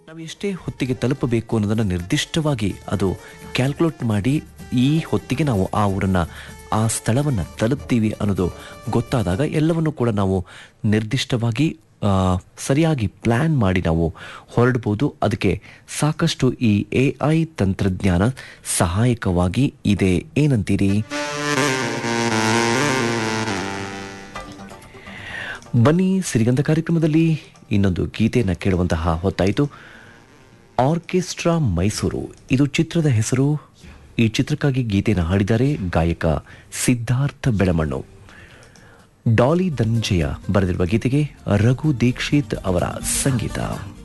ನಾವು ಎಷ್ಟೇ ಹೊತ್ತಿಗೆ ತಲುಪಬೇಕು ಅನ್ನೋದನ್ನು ನಿರ್ದಿಷ್ಟವಾಗಿ ಅದು ಕ್ಯಾಲ್ಕುಲೇಟ್ ಮಾಡಿ ಈ ಹೊತ್ತಿಗೆ ನಾವು ಆ ಊರನ್ನು ಆ ಸ್ಥಳವನ್ನು ತಲುಪ್ತೀವಿ ಅನ್ನೋದು ಗೊತ್ತಾದಾಗ ಎಲ್ಲವನ್ನು ಕೂಡ ನಾವು ನಿರ್ದಿಷ್ಟವಾಗಿ ಸರಿಯಾಗಿ ಪ್ಲ್ಯಾನ್ ಮಾಡಿ ನಾವು ಹೊರಡ್ಬೋದು. ಅದಕ್ಕೆ ಸಾಕಷ್ಟು ಈ AI ತಂತ್ರಜ್ಞಾನ ಸಹಾಯಕವಾಗಿ ಇದೆ. ಏನಂತೀರಿ? ಬನ್ನಿ, ಸಿರಿಗಂಧ ಕಾರ್ಯಕ್ರಮದಲ್ಲಿ ಇನ್ನೊಂದು ಗೀತೆಯನ್ನು ಕೇಳುವಂತಹ ಹೊತ್ತಾಯಿತು. ಆರ್ಕೆಸ್ಟ್ರಾ ಮೈಸೂರು ಇದು ಚಿತ್ರದ ಹೆಸರು. ಈ ಚಿತ್ರಕ್ಕಾಗಿ ಗೀತೆಯನ್ನು ಹಾಡಿದ್ದಾರೆ ಗಾಯಕ ಸಿದ್ಧಾರ್ಥ ಬೆಳಮಣ್ಣು. ಡಾಲಿ ಧನಂಜಯ ಬರೆದಿರುವ ಗೀತೆಗೆ ರಘು ದೀಕ್ಷಿತ್ ಅವರ ಸಂಗೀತ.